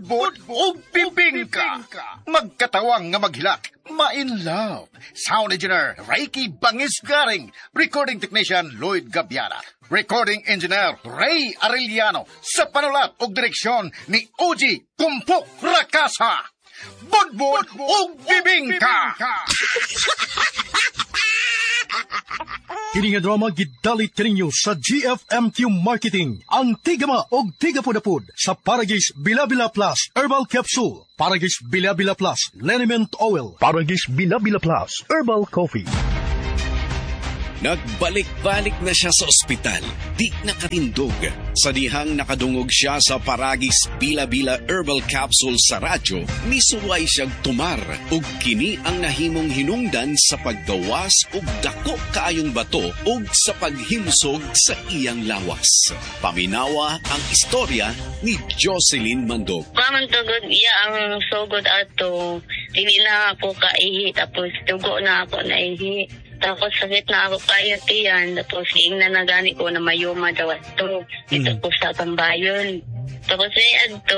budbud o bibingka. Magkatawang nga maghilak, ma-in love. Sound engineer, Reiki Bangis-Garing. Recording technician, Lloyd Gabiana. Recording engineer, Ray Arellano. Sa panulat o direksyon ni Oji Kumpok Rakasa. Budbud o bibingka. Kini nga drama gidalit kaninyo sa GFMQ Marketing. Ang tigama og tigapudapud sa Paragis Bila-Bila Plus Herbal Capsule, Paragis Bila-Bila Plus Liniment Oil, Paragis Bila-Bila Plus Herbal Coffee. Nagbalik-balik na siya sa ospital, di nakatindog. Sa dihang nakadungog siya sa Paragis Bila-Bila Herbal Capsule sa radyo, misuway siyang tumar ug kini ang nahimong hinungdan sa paggawas ug dako kaayong bato ug sa paghimsog sa iyang lawas. Paminawa ang istorya ni Jocelyn Mandog. Pamantugod iya ang sugod ato, dili na ako kaihi, tapos dugo na ako naihi. Tapos sakit na ako kaya tiyan. Tapos na nagani ko na mayuma daw ito. Dito po sa Tambayon. Tapos ato,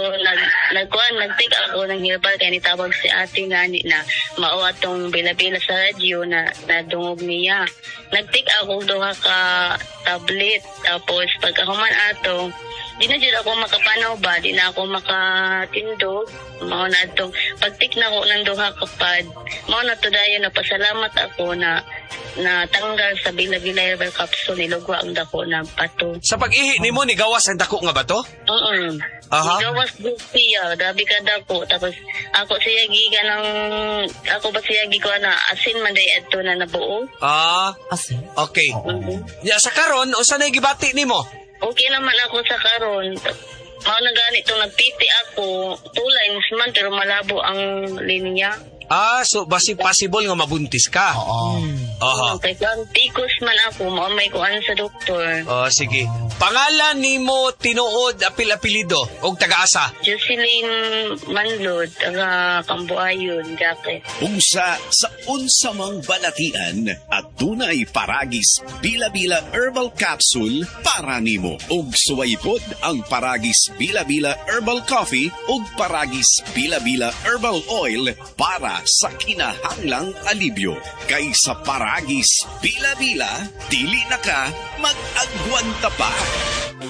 nagtik ako ng herbal kaya nitawag si ate ngani na mao atong bila-bila sa radyo na nadungog niya. Nagtik ako duha ka tablet. Tapos pagkahuman ato, di na dyan ako makapanaw ba, di na ako makatindog. Mao na itong pagtik na ko ng duha kapad. Mao na to dayon na pasalamat ako na tanggal sa Bila-Bila Herbal Capsule, nilugwa ang dako na bato. Sa pag-ihi ni mo, nigawas ang dako nga bato? Aha. Nigawas siya, grabe ka dako. Tapos ako siya giga ng, ako ba siya giga na asin man day ato na nabuo. Asin? Okay. Ya, sa karon, o saan gibati ni mo? Okay naman ako sa karon. Mao na ganito, nagpiti ako, tulay, man, pero malabo ang linya. So possible nga mabuntis ka? Oo. Okay, tikos man ako, may kuan sa doktor. Sige. Pangalan ni mo tinuod apil-apilido o taga-asa? Jocelyn Manlod, taga Cambuayon, Jacques. Unsa sa unsamang balatian at dunay Paragis Bila-Bila Herbal Capsule para nimo. Og suwaypod ang Paragis Bila-Bila Herbal Coffee ug Paragis Bila-Bila Herbal Oil para sa kinahanglang alibyo. Kay sa Paragis Bila-Bila, dili na ka mag-agwanta pa.